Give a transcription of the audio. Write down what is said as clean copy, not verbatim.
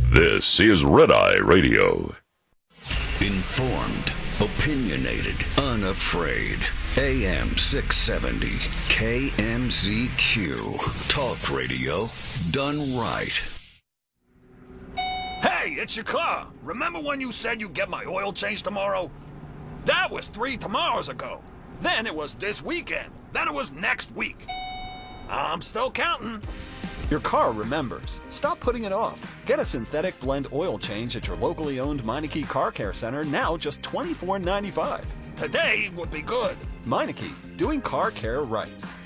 This is Red Eye Radio. Informed, opinionated, unafraid. AM 670, KMZQ. Talk radio done right. Hey, it's your car. Remember when you said you'd get my oil changed tomorrow? That was 3 tomorrows ago. Then it was this weekend. Then it was next week. I'm still counting. Your car remembers. Stop putting it off. Get a synthetic blend oil change at your locally owned Meineke Car Care Center, now just $24.95. Today would be good. Meineke, doing car care right.